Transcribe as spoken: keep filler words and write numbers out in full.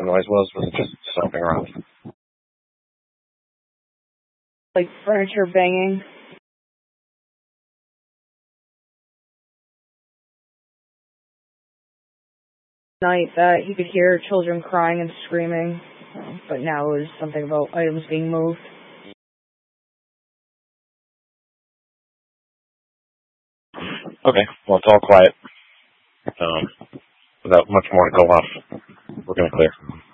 noise was? Was it just stomping around? Like furniture banging. Night that he could hear children crying and screaming, but now it was something about items being moved. Okay, well, it's all quiet. Um, without much more to go off, we're going to clear.